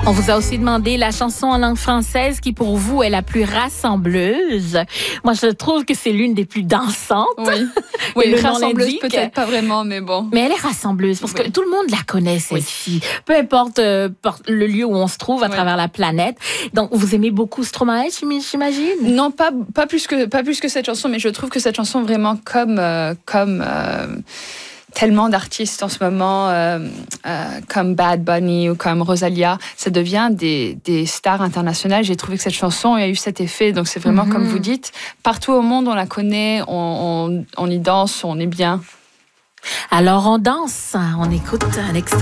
On vous a aussi demandé la chanson en langue française qui, pour vous, est la plus rassembleuse. Moi, je trouve que c'est l'une des plus dansantes. Oui, rassembleuse peut-être pas vraiment, mais bon. Mais elle est rassembleuse parce que tout le monde la connaît, celle-ci. Oui. Peu importe le lieu où on se trouve à travers la planète. Donc, vous aimez beaucoup Stromae, j'imagine? Non, pas plus que cette chanson, mais je trouve que cette chanson vraiment comme tellement d'artistes en ce moment, comme Bad Bunny ou comme Rosalia, ça devient des stars internationales. J'ai trouvé que cette chanson a eu cet effet. Donc c'est vraiment comme vous dites, partout au monde on la connaît, on y danse, on est bien. Alors on danse, on écoute un extrait.